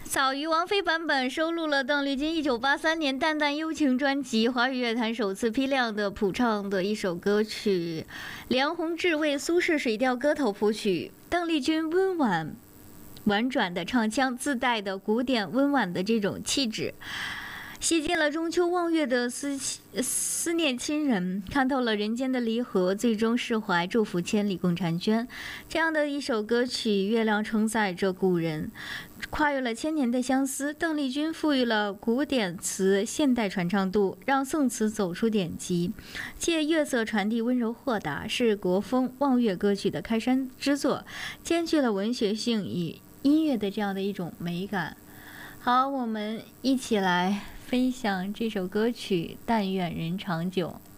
早于王菲版本收录了邓丽君1983年《淡淡幽情》专辑华语乐坛首次批量的谱唱的一首歌曲，梁鸿志为苏轼《水调歌头》谱曲，邓丽君婉转的唱腔自带的古典温婉的这种气质，洗尽了中秋望月的思念亲人，看透了人间的离合，最终释怀，祝福千里共婵娟。这样的一首歌曲，月亮承载着古人，跨越了千年的相思。邓丽君赋予了古典词现代传唱度，让宋词走出典籍，借月色传递温柔豁达，是国风望月歌曲的开山之作，兼具了文学性与音乐的这样的一种美感。好，我们一起来分享这首歌曲《但愿人长久》。